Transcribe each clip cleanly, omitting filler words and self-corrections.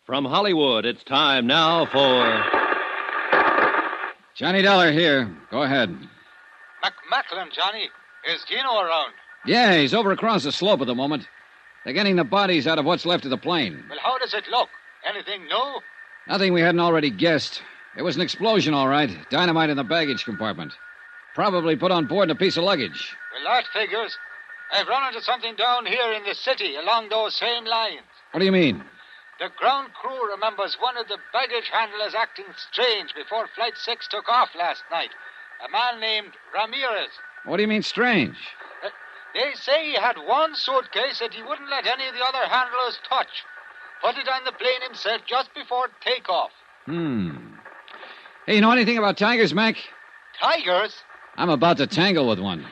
From Hollywood, it's time now for... Johnny Dollar here. Go ahead. Macklin, Johnny. Is Gino around? Yeah, he's over across the slope at the moment. They're getting the bodies out of what's left of the plane. Well, how does it look? Anything new? Nothing we hadn't already guessed. It was an explosion, all right. Dynamite in the baggage compartment. Probably put on board in a piece of luggage. Well, that figures. I've run into something down here in the city along those same lines. What do you mean? The ground crew remembers one of the baggage handlers acting strange before Flight 6 took off last night. A man named Ramirez. What do you mean strange? They say he had one suitcase that he wouldn't let any of the other handlers touch. Put it on the plane himself just before takeoff. Hey, you know anything about tigers, Mac? Tigers? I'm about to tangle with one.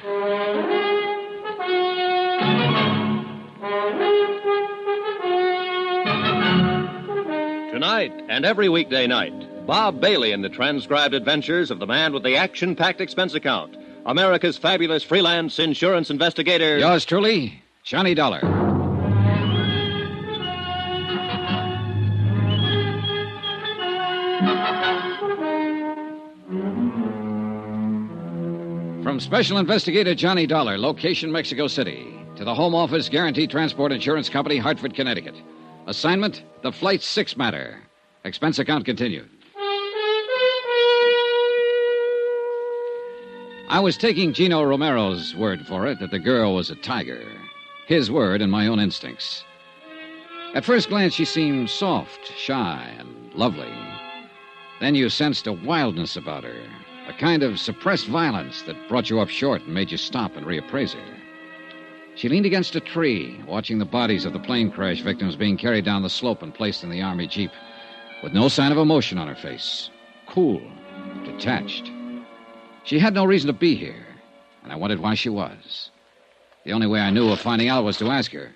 Tonight and every weekday night, Bob Bailey in the transcribed adventures of the man with the action-packed expense account, America's fabulous freelance insurance investigator... Yours truly, Johnny Dollar. From Special Investigator Johnny Dollar, location Mexico City, to the Home Office Guaranteed Transport Insurance Company, Hartford, Connecticut. Assignment, the Flight 6 matter. Expense account continued. I was taking Gino Romero's word for it that the girl was a tiger. His word and my own instincts. At first glance, she seemed soft, shy, and lovely. Then you sensed a wildness about her, a kind of suppressed violence that brought you up short and made you stop and reappraise her. She leaned against a tree, watching the bodies of the plane crash victims being carried down the slope and placed in the Army Jeep, with no sign of emotion on her face. Cool, detached. She had no reason to be here, and I wondered why she was. The only way I knew of finding out was to ask her.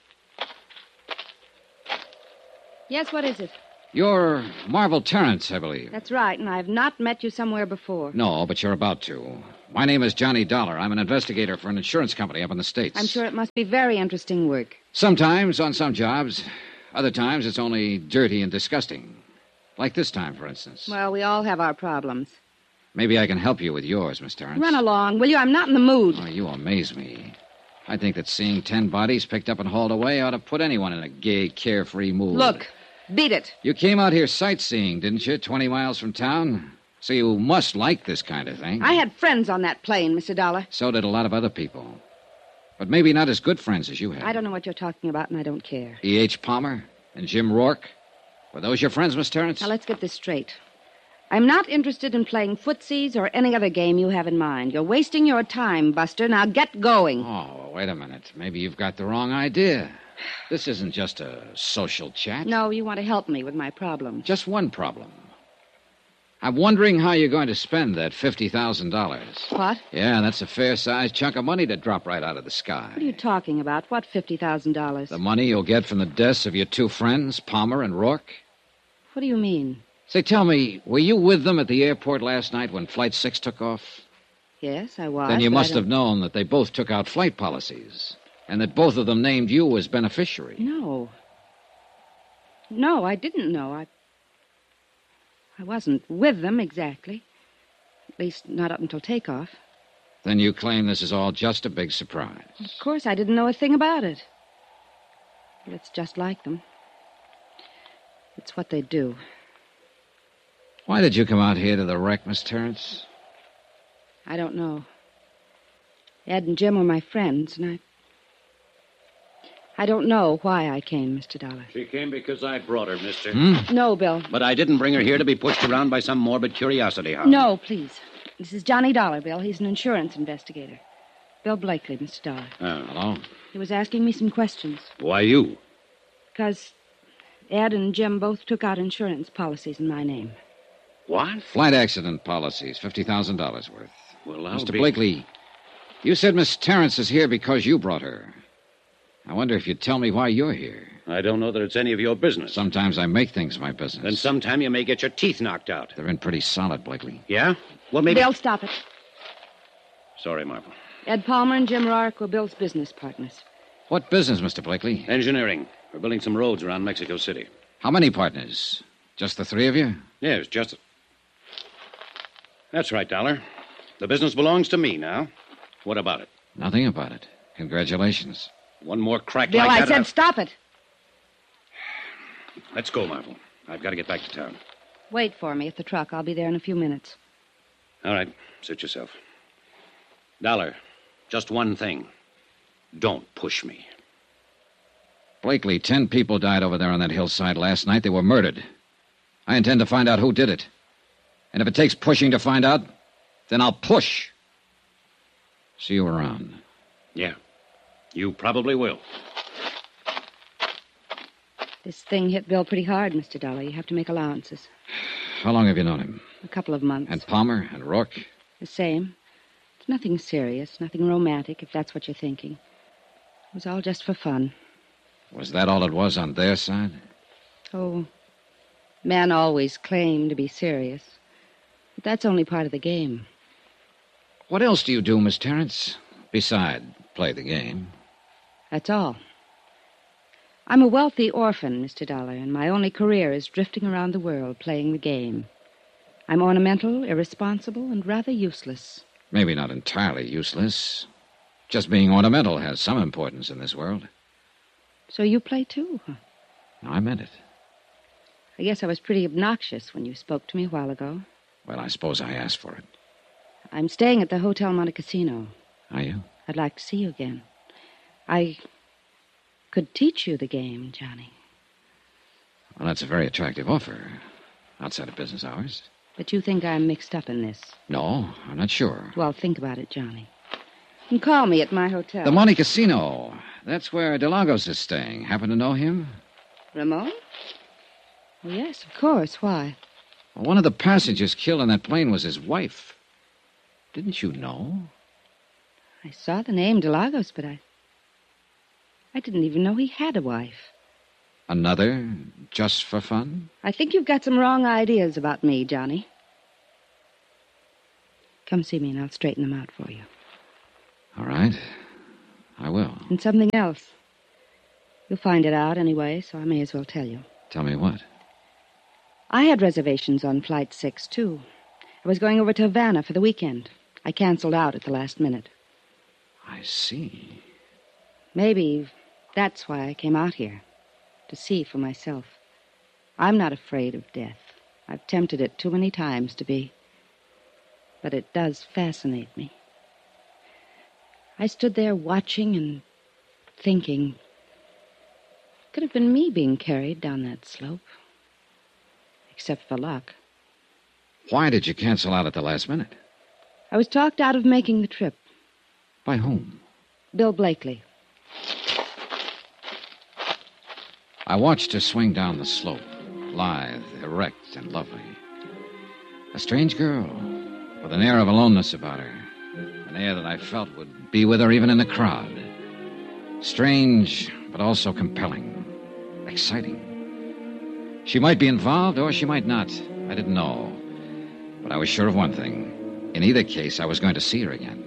Yes, what is it? You're Marvel Terrence, I believe. That's right, and I've not met you somewhere before. No, but you're about to. My name is Johnny Dollar. I'm an investigator for an insurance company up in the States. I'm sure it must be very interesting work. Sometimes, on some jobs. Other times, it's only dirty and disgusting. Like this time, for instance. Well, we all have our problems. Maybe I can help you with yours, Miss Terrence. Run along, will you? I'm not in the mood. Oh, you amaze me. I think that seeing 10 bodies picked up and hauled away ought to put anyone in a gay, carefree mood. Look, beat it. You came out here sightseeing, didn't you, 20 miles from town? So you must like this kind of thing. I had friends on that plane, Mr. Dollar. So did a lot of other people. But maybe not as good friends as you had. I don't know what you're talking about, and I don't care. E.H. Palmer and Jim Rourke. Were those your friends, Miss Terrence? Now, let's get this straight. I'm not interested in playing footsies or any other game you have in mind. You're wasting your time, Buster. Now get going. Oh, wait a minute. Maybe you've got the wrong idea. This isn't just a social chat. No, you want to help me with my problem. Just one problem. I'm wondering how you're going to spend that $50,000. What? Yeah, that's a fair-sized chunk of money to drop right out of the sky. What are you talking about? What $50,000? The money you'll get from the deaths of your two friends, Palmer and Rourke. What do you mean? Say, tell me, were you with them at the airport last night when Flight 6 took off? Yes, I was. Then you must have known that they both took out flight policies, and that both of them named you as beneficiary. No. No, I didn't know. I wasn't with them exactly. At least, not up until takeoff. Then you claim this is all just a big surprise. Of course, I didn't know a thing about it. But it's just like them. It's what they do. Why did you come out here to the wreck, Miss Terrence? I don't know. Ed and Jim were my friends, and I don't know why I came, Mr. Dollar. She came because I brought her, mister. No, Bill. But I didn't bring her here to be pushed around by some morbid curiosity hound. No, please. This is Johnny Dollar, Bill. He's an insurance investigator. Bill Blakely, Mr. Dollar. Hello? He was asking me some questions. Why you? Because Ed and Jim both took out insurance policies in my name. What? Flight accident policies, $50,000 worth. Well, Mr. Blakely, you said Miss Terrence is here because you brought her. I wonder if you'd tell me why you're here. I don't know that it's any of your business. Sometimes I make things my business. Then sometime you may get your teeth knocked out. They're in pretty solid, Blakely. Yeah? Well, maybe... Bill, stop it. Sorry, Marvel. Ed Palmer and Jim Rourke were Bill's business partners. What business, Mr. Blakely? Engineering. We're building some roads around Mexico City. How many partners? Just the three of you? Yes, just... That's right, Dollar. The business belongs to me now. What about it? Nothing about it. Congratulations. One more crack Bill, like I that... said stop it. Let's go, Marvel. I've got to get back to town. Wait for me at the truck. I'll be there in a few minutes. All right, suit yourself. Dollar, just one thing. Don't push me. Blakely, 10 people died over there on that hillside last night. They were murdered. I intend to find out who did it. And if it takes pushing to find out, then I'll push. See you around. Yeah, you probably will. This thing hit Bill pretty hard, Mr. Dollar. You have to make allowances. How long have you known him? A couple of months. And Palmer and Rourke? The same. It's nothing serious, nothing romantic, if that's what you're thinking. It was all just for fun. Was that all it was on their side? Oh, men always claim to be serious. But that's only part of the game. What else do you do, Miss Terrence, beside play the game? That's all. I'm a wealthy orphan, Mr. Dollar, and my only career is drifting around the world playing the game. I'm ornamental, irresponsible, and rather useless. Maybe not entirely useless. Just being ornamental has some importance in this world. So you play too, huh? No, I meant it. I guess I was pretty obnoxious when you spoke to me a while ago. Well, I suppose I asked for it. I'm staying at the Hotel Monte Cassino. Are you? I'd like to see you again. I could teach you the game, Johnny. Well, that's a very attractive offer. Outside of business hours. But you think I'm mixed up in this. No, I'm not sure. Well, think about it, Johnny. And call me at my hotel. The Monte Cassino. That's where DeLagos is staying. Happen to know him? Ramon? Well, yes, of course. Why? Well, one of the passengers killed in that plane was his wife. Didn't you know? I saw the name DeLagos, but I didn't even know he had a wife. Another just for fun? I think you've got some wrong ideas about me, Johnny. Come see me and I'll straighten them out for you. All right. I will. And something else. You'll find it out anyway, so I may as well tell you. Tell me what? I had reservations on Flight 6, too. I was going over to Havana for the weekend. I canceled out at the last minute. I see. Maybe that's why I came out here. To see for myself. I'm not afraid of death. I've tempted it too many times to be. But it does fascinate me. I stood there watching and thinking. Could have been me being carried down that slope. Except for luck. Why did you cancel out at the last minute? I was talked out of making the trip. By whom? Bill Blakely. I watched her swing down the slope, lithe, erect, and lovely. A strange girl, with an air of aloneness about her. An air that I felt would be with her even in the crowd. Strange, but also compelling. Exciting. She might be involved, or she might not. I didn't know. But I was sure of one thing. In either case, I was going to see her again.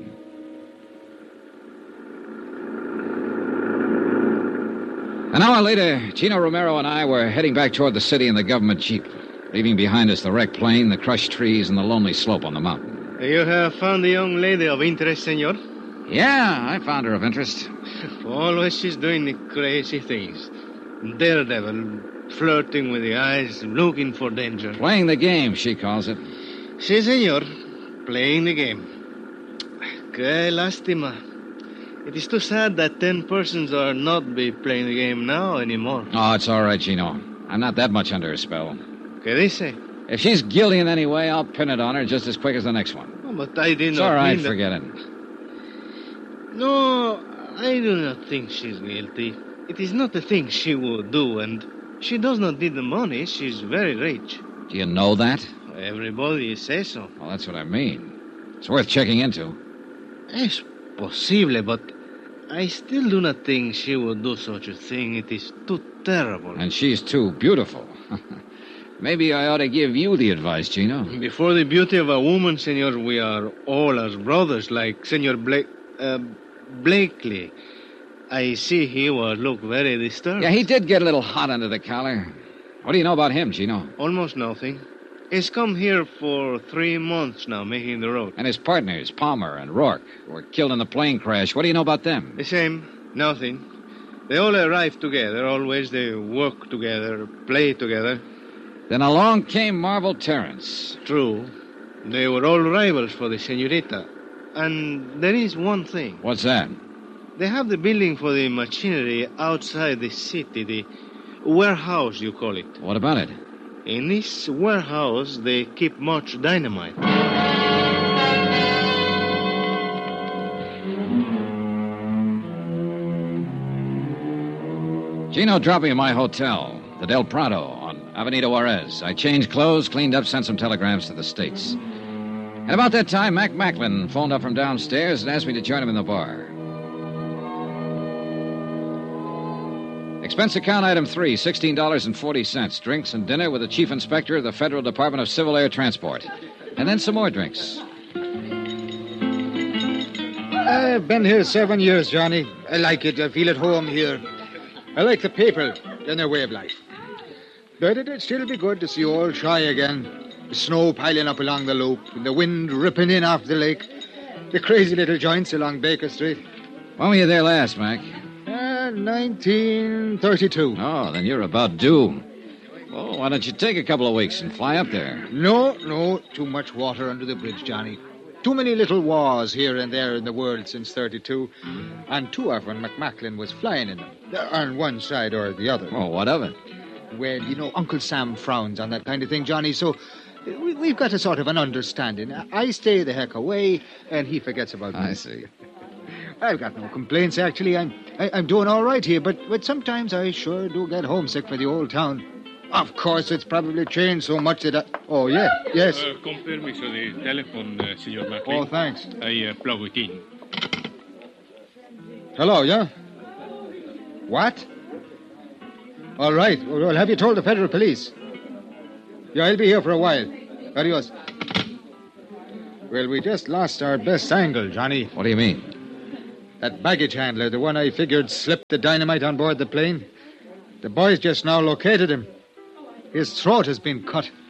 An hour later, Gino Romero and I were heading back toward the city in the government jeep, leaving behind us the wrecked plane, the crushed trees, and the lonely slope on the mountain. You have found a young lady of interest, senor? Yeah, I found her of interest. Always she's doing the crazy things. Daredevil, flirting with the eyes, looking for danger. Playing the game, she calls it. Si, senor. Playing the game. Que lástima. It is too sad that 10 persons are not be playing the game now anymore. Oh, it's all right, Gino. I'm not that much under her spell. Que dice? If she's guilty in any way, I'll pin it on her just as quick as the next one. Oh, but I did It's not all right, mean that... forget it. No, I do not think she's guilty. It is not a thing she would do, and she does not need the money. She's very rich. Do you know that? Everybody says so. Well, that's what I mean. It's worth checking into. Es posible, but I still do not think she would do such a thing. It is too terrible. And she's too beautiful. Maybe I ought to give you the advice, Gino. Before the beauty of a woman, senor, we are all as brothers, like Senor Blakely. I see he was look very disturbed. Yeah, he did get a little hot under the collar. What do you know about him, Gino? Almost nothing. He's come here for 3 months now, making the road. And his partners, Palmer and Rourke, who were killed in the plane crash. What do you know about them? The same. Nothing. They all arrive together. Always they work together, play together. Then along came Marvel Terrence. True. They were all rivals for the señorita. And there is one thing. What's that? They have the building for the machinery outside the city, the warehouse, you call it. What about it? In this warehouse, they keep much dynamite. Gino dropped me at my hotel, the Del Prado, on Avenida Juarez. I changed clothes, cleaned up, sent some telegrams to the States. And about that time, Mac Macklin phoned up from downstairs and asked me to join him in the bar. Expense account item 3, $16.40. Drinks and dinner with the chief inspector of the Federal Department of Civil Air Transport. And then some more drinks. I've been here 7 years, Johnny. I like it. I feel at home here. I like the people and their way of life. But it'd still be good to see old Shy again. The snow piling up along the loop, and the wind ripping in off the lake. The crazy little joints along Baker Street. When were you there last, Mac? 1932. Oh, then you're about due. Well, why don't you take a couple of weeks and fly up there? No. Too much water under the bridge, Johnny. Too many little wars here and there in the world since 32. And too often McMacklin was flying in them. On one side or the other. Oh, what of it? Well, you know, Uncle Sam frowns on that kind of thing, Johnny, so we've got a sort of an understanding. I stay the heck away, and he forgets about me. I see. I've got no complaints, actually. I'm doing all right here, but sometimes I sure do get homesick for the old town. Of course, it's probably changed so much that Oh, yeah, yes. Con permiso de telephone, Señor Macklin. Oh, thanks. I plug it in. Hello, yeah? What? All right. Well, have you told the federal police? Yeah, I'll be here for a while. Adios. Well, we just lost our best angle, Johnny. What do you mean? That baggage handler, the one I figured slipped the dynamite on board the plane. The boys just now located him. His throat has been cut.